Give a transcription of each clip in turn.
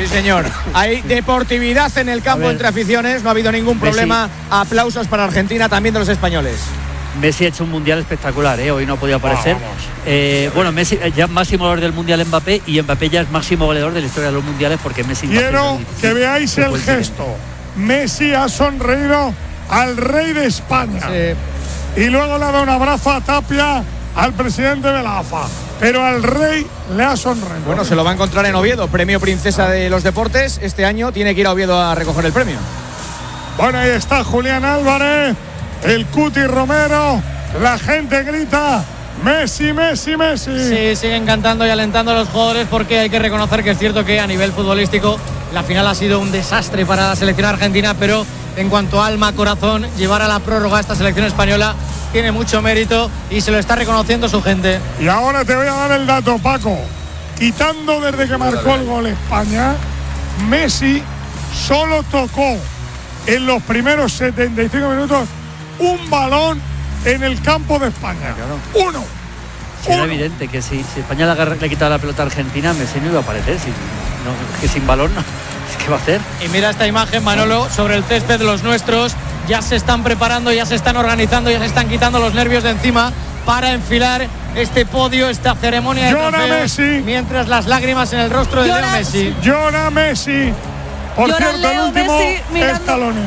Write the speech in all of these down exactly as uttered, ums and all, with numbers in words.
Sí, señor. Hay deportividad en el campo entre aficiones. No ha habido ningún problema. Messi. Aplausos para Argentina, también de los españoles. Messi ha hecho un mundial espectacular, ¿eh? Hoy no ha podido aparecer. Ah, eh, bueno, Messi ya máximo goleador del mundial Mbappé, y Mbappé ya es máximo goleador de la historia de los mundiales, porque Messi. Quiero que veáis el gesto. Messi ha sonreído al rey de España. Sí. Y luego le ha dado un abrazo a Tapia, al presidente de la A F A. Pero al rey le ha sonreído. Bueno, se lo va a encontrar en Oviedo, premio Princesa de los Deportes. Este año tiene que ir a Oviedo a recoger el premio. Bueno, ahí está Julián Álvarez, el Cuti Romero, la gente grita Messi, Messi, Messi. Sí, siguen cantando y alentando a los jugadores, porque hay que reconocer que es cierto que a nivel futbolístico la final ha sido un desastre para la selección argentina, pero en cuanto a alma, corazón, llevar a la prórroga a esta selección española tiene mucho mérito y se lo está reconociendo su gente. Y ahora te voy a dar el dato, Paco. Quitando desde que marcó el gol España, Messi solo tocó en los primeros setenta y cinco minutos un balón en el campo de España. Claro. Uno. Sí, era evidente que si, si España le, agarra, le quitaba la pelota a Argentina, Messi no iba a aparecer. Si, no, que sin balón, no. ¿Qué va a hacer? Y mira esta imagen, Manolo, sobre el césped de los nuestros. Ya se están preparando, ya se están organizando, ya se están quitando los nervios de encima para enfilar este podio, esta ceremonia de Llora Messi. Mientras las lágrimas en el rostro de Llora, Leo Messi. Llora Messi. Por Llora cierto, Leo el último Messi mirando, escalón.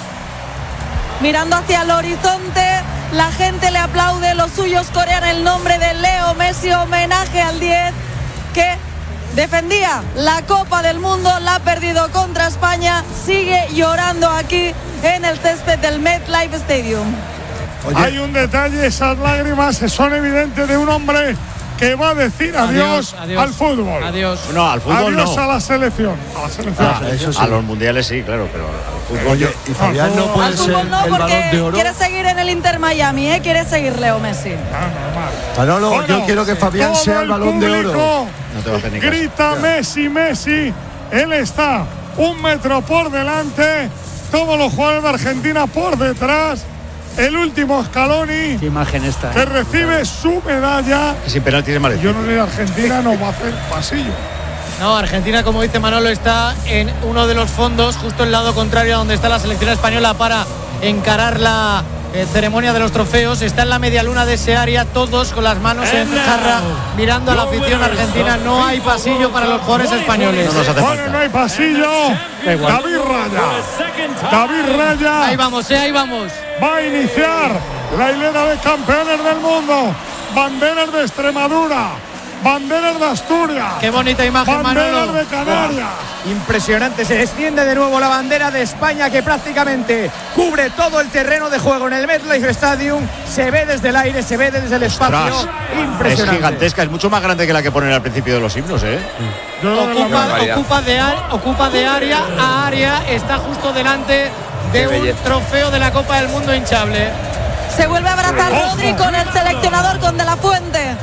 Mirando hacia el horizonte, la gente le aplaude, los suyos corean el nombre de Leo Messi, homenaje al diez que defendía la Copa del Mundo, la ha perdido contra España, sigue llorando aquí en el césped del MetLife Stadium. Oye. Hay un detalle, esas lágrimas son evidentes de un hombre que va a decir adiós, adiós, adiós al fútbol. Adiós. No, al fútbol adiós no. a la selección. A la selección. Ah, eso sí. A los mundiales sí, claro, pero al fútbol. Oye, y Fabián no puede al ser fútbol no, el porque Balón de Oro. quiere seguir en el Inter Miami, ¿eh? Quiere seguir Leo Messi. Ah, Manolo, bueno, yo quiero que Fabián todo sea el Balón de Oro. No te va a hacer ni caso. Grita Messi, Messi. Él está un metro por delante. Todos los jugadores de Argentina por detrás. El último Scaloni. Qué imagen esta. Que ¿eh? recibe su medalla. Sin penalti de Madrid. Yo no sé si Argentina nos va a hacer pasillo. No, Argentina, como dice Manolo, está en uno de los fondos, justo el lado contrario a donde está la selección española para encarar la eh, ceremonia de los trofeos. Está en la media luna de ese área, todos con las manos en jarra, mirando a la afición argentina. No hay pasillo para los jugadores españoles. No nos hace Bueno, falta. no hay pasillo. David Raya. David Raya. Ahí vamos, eh, ahí vamos. Va a iniciar la hilera de campeones del mundo. Banderas de Extremadura, banderas de Asturias. Qué bonita imagen, banderas Manolo. de Canarias. Impresionante, se extiende de nuevo la bandera de España, que prácticamente cubre todo el terreno de juego en el MetLife Stadium. Se ve desde el aire, se ve desde el espacio. Ostras, impresionante. es gigantesca, es mucho más grande que la que ponen al principio de los himnos, ¿eh? Ocupa, ocupa, de, ocupa de área a área, está justo delante de un trofeo de la Copa del Mundo hinchable. Se vuelve a abrazar Rodri con el seleccionador, con De La Fuente.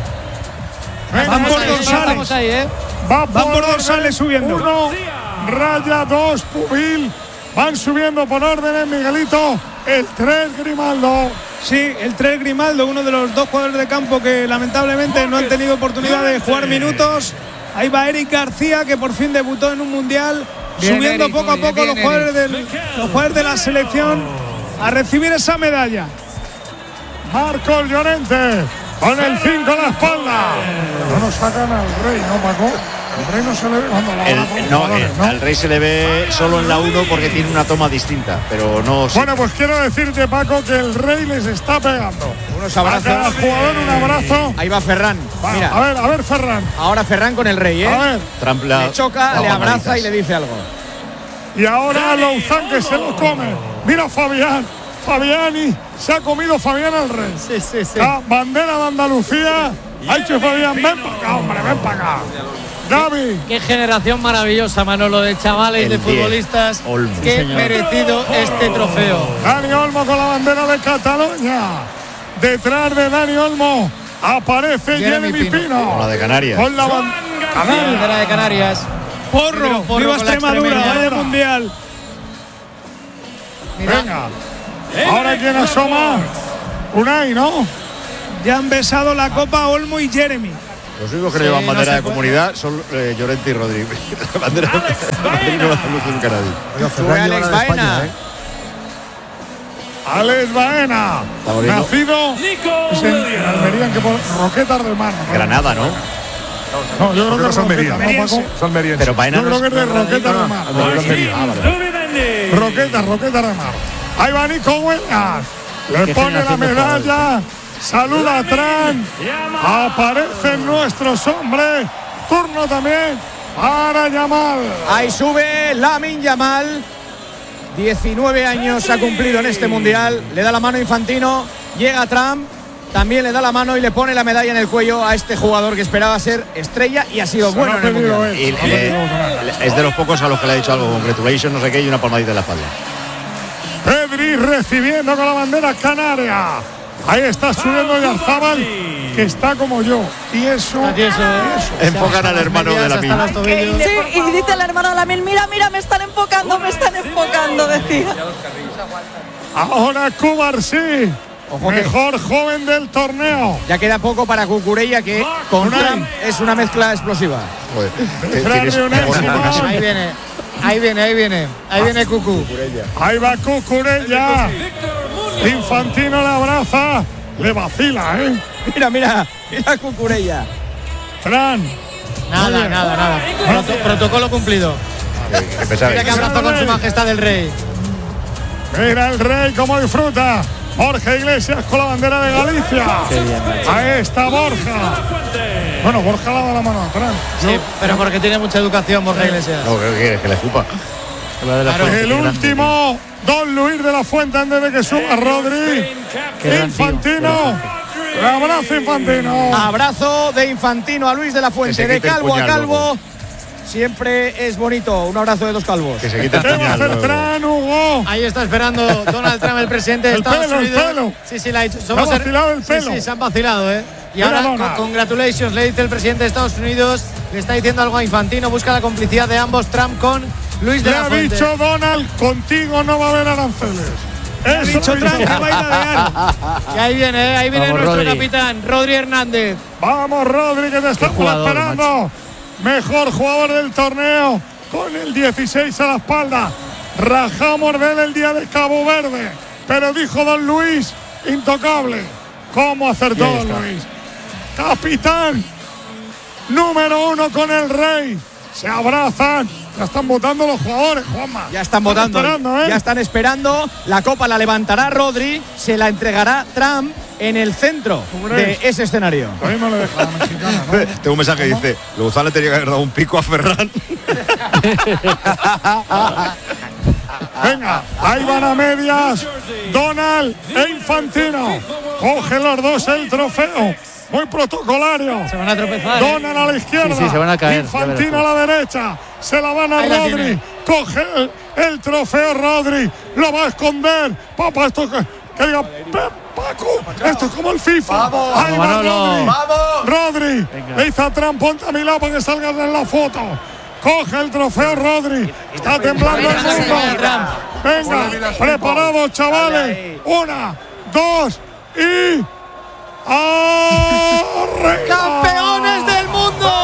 Van por Estamos ahí, ¿eh? Va por, por dorsales subiendo. Uno, Raya, dos, Pubil. Van subiendo por órdenes, Miguelito. El tres, Grimaldo. Sí, el tres Grimaldo, uno de los dos jugadores de campo que lamentablemente no han tenido oportunidad de jugar minutos. Ahí va Eric García, que por fin debutó en un mundial, bien, subiendo Eric, poco a poco bien, los, jugadores del, los jugadores de la selección a recibir esa medalla. Marcos Llorente con el cinco a la espalda. No nos sacan al Rey, ¿no, Paco? El Rey no se le ve cuando la el, no, el, ¿no? Al Rey se le ve solo en la uno porque tiene una toma distinta, pero no. Bueno, pues quiero decirte, Paco, que el Rey les está pegando. Unos abrazos. A cada jugador un abrazo. Ahí va Ferran. Va, Mira. A ver, a ver, Ferran. Ahora Ferran con el Rey, ¿eh? A ver. Trampla, le choca, le abraza manitas. y le dice algo. Y ahora Louzán, que se lo come. Mira Fabián. Fabiani, se ha comido Fabián al Rey. Sí, sí, sí. La bandera de Andalucía. Ha hecho Fabián, ven para acá, hombre, ven para acá. Gaby. Qué generación maravillosa, Manolo, de chavales, el de futbolistas. Olmo. Qué Señor. merecido este trofeo. Dani Olmo con la bandera de Cataluña. Detrás de Dani Olmo aparece Jeremy, Jeremy Pino. Pino. Con la de Canarias. Con la ban- bandera de Canarias. Porro, Porro viva Extremadura, vaya mundial. Mira. Venga. Ahora quién asoma. Unai, ¿no? Ya han besado la copa Olmo y Jeremy. Los únicos que Sí, le llevan no bandera se de puede. comunidad son eh, Llorente y Rodri. La bandera Madrid no la luce nunca nadie. Oye, Sube Ferran lleva Alex la de España, Baena. ¿eh? Alex Baena, Estamos viendo. nacido es en, en Almería, en que por Roquetas de Mar. ¿no? Granada, ¿no? No, yo creo que es Son Roquetas, ¿no, Paco? Son merienses. Pero Baena Yo no creo que es- es de Roquetas de Mar. no, es Almería. Ah, vale. Roquetas, Roquetas de Mar. Ahí va Nico Williams. Le Qué pone la generación de medalla. Saluda a Tran. Aparecen nuestros hombres. Turno también para Yamal. Ahí sube Lamine Yamal. diecinueve años ha cumplido en este mundial. Le da la mano a Infantino. Llega Trump. También le da la mano y le pone la medalla en el cuello a este jugador que esperaba ser estrella y ha sido Se bueno lo ha en el pedido mundial. él. Y Se lo ha le- pedido Tonal. le- es de los pocos a los que le ha dicho algo, congratulations, no sé qué, y una palmadita en la espalda. Pedri recibiendo con la bandera canaria. Ahí está subiendo Yarzábal, que está como yo. Y eso. Está tieso, ¿eh? Enfocan al hermano de la Hasta los tobillos. Sí, y dice el hermano de Lamine, mira, mira, me están enfocando, me están enfocando, decía. Ahora Cubarsí. Ojo que- Mejor joven del torneo. Ya queda poco para Cucurella, que con Unai. Trump es una mezcla explosiva. Joder, Detrás tienes- de Unai tienes- Simón. Ahí viene, ahí viene, ahí viene. Ahí viene Cucu. Ahí va Cucurella. Infantino le abraza. Le vacila, ¿eh? Mira, mira, mira Cucurella. Fran. Nada, Oye. nada, nada. Proto- protocolo cumplido. que- que pensaba Mira que que- abrazo con su majestad el rey. Mira el rey cómo disfruta. Borja Iglesias con la bandera de Galicia. Ahí está Borja. Bueno, Borja le da la mano atrás. Sí, pero porque tiene mucha educación, Borja Iglesias. No, ¿qué quieres? Que le escupa. La de la Claro, Fuente, El qué grande, último, Don Luis de la Fuente antes de que suba Rodri. Qué gran tío, Infantino. Le abraza Infantino. Abrazo de Infantino a Luis de la Que Fuente, se de quite el calvo a puñal calvo. luego. Siempre es bonito, un abrazo de dos calvos. Que se quita el ¿Qué va a puñal. hacer luego. Tran, Hugo? Ahí está esperando Donald Trump, el presidente de El Estados pelo, el Unidos. pelo. Sí, sí, le ha dicho. Le ha her- vacilado el Sí, pelo. Sí, se han vacilado, ¿eh? Y Mira, ahora, Donald. con- congratulations, le dice el presidente de Estados Unidos. Le está diciendo algo a Infantino. Busca la complicidad de ambos, Trump con Luis de Le la ha Fuente. dicho Donald, contigo no va a haber aranceles. Ha Eso dicho le Trump dice. que va a ir a Leal. Y ahí viene, ¿eh? Ahí viene Vamos, nuestro Rodri. capitán, Rodri Hernández. Vamos, Rodri, que te estamos jugador, esperando. Mejor jugador del torneo, con el dieciséis a la espalda. Rajamos de él el día de Cabo Verde. Pero dijo Don Luis, intocable. ¿Cómo acertó Don Luis? Capitán, número uno con el rey. Se abrazan. Ya están votando los jugadores, Juanma. Ya están votando, esperando, ¿eh? ya están esperando. La copa la levantará Rodri, se la entregará Trump en el centro Hombre. de ese escenario. Lo mismo le deja la mexicana, ¿no? Tengo un mensaje que dice: Luzán le tenía que haber dado un pico a Ferran. Venga, ahí van a medias Donald e Infantino. Cogen los dos el trofeo. Muy protocolario. Se van a tropezar. ¿eh? Donald a la izquierda. Sí, sí, se van a caer, Infantino ya a la derecha. Se la van a Ahí la Rodri. tiene. Coge el, el trofeo Rodri. Lo va a esconder. Papá, esto que, que diga "Pe- Paco. Esto es como el FIFA. Ahí va Manolo. Rodri. Rodri. Venga. Le hizo a Trump, ponte a mi lado para que salgas en la foto. Coge el trofeo Rodri. Está temblando el Venga, mundo. venga, Trump. Venga, preparados, chavales. Una, dos y. ¡Arriba! ¡Campeones del mundo!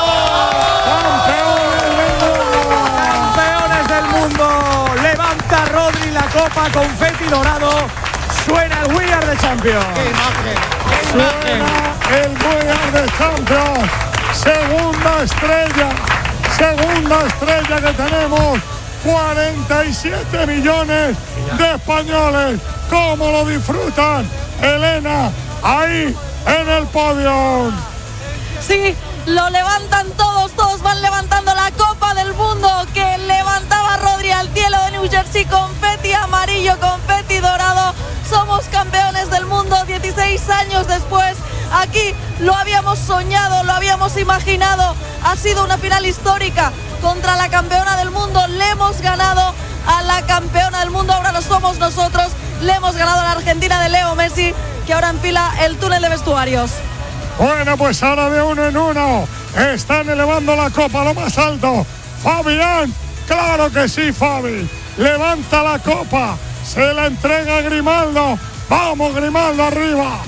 Campeones del mundo. Levanta Rodri la copa, confeti dorado. Suena el We Are the Champions. ¡Qué imagen! ¡Qué imagen! Suena el We Are the Champions. Segunda estrella. Segunda estrella que tenemos. cuarenta y siete millones de españoles. ¿Cómo lo disfrutan? Elena, ahí en el podio. Sí, lo levantan todos, todos van levantando la Copa del Mundo que levantaba Rodri al cielo de New Jersey, confeti amarillo, confeti dorado. Somos campeones del mundo dieciséis años después. Aquí lo habíamos soñado, lo habíamos imaginado. Ha sido una final histórica contra la campeona del mundo. Le hemos ganado a la campeona del mundo, ahora lo somos nosotros. Le hemos ganado a la Argentina de Leo Messi, que ahora empila el túnel de vestuarios. Bueno, pues ahora de uno en uno están elevando la copa a lo más alto. Fabián, claro que sí, Fabi. Levanta la copa, se la entrega a Grimaldo. Vamos, Grimaldo, arriba.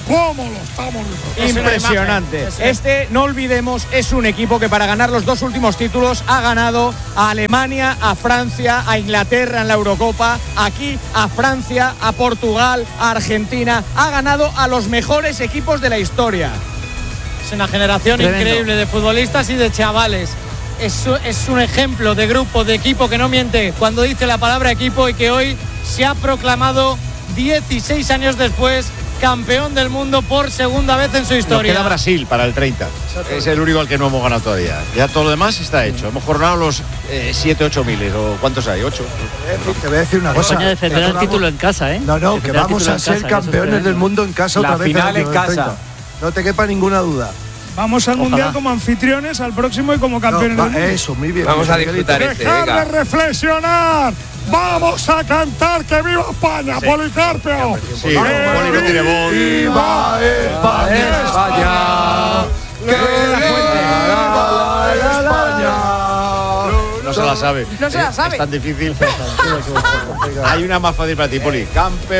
¿Cómo lo estamos disfrutando? Impresionante. Este, no olvidemos, es un equipo que para ganar los dos últimos títulos ha ganado a Alemania, a Francia, a Inglaterra en la Eurocopa, aquí a Francia, a Portugal, a Argentina. Ha ganado a los mejores equipos de la historia. Es una generación Tremendo. increíble de futbolistas y de chavales. Es, es un ejemplo de grupo, de equipo que no miente cuando dice la palabra equipo y que hoy se ha proclamado dieciséis años después campeón del mundo por segunda vez en su Nos historia. queda Brasil para el treinta. Es el único al que no hemos ganado todavía. Ya todo lo demás está hecho. Hemos coronado los siete, ocho miles. ¿O cuántos hay? ¿ocho? Te voy a decir una cosa. España defenderá el Vamos- título en casa, ¿eh? No, no, que Defenderá el vamos título a en ser casa, que eso es campeones del tremendo. mundo en casa La otra vez. final el en año casa. treinta. No te quepa ninguna duda. Vamos al Ojalá. Mundial como anfitriones, al próximo y como No, campeones va, del mundo. eso, muy bien. Vamos a Miguelito. disfrutar este, Dejar de venga. reflexionar. Vamos a cantar que viva España, Policarpio. Sí, Poli no tiene voz. ¡Viva España! España. ¡Que viva España! No se la sabe. No se la Es- sabe. Es tan difícil. Hay una más fácil para ti, Poli. Campeón.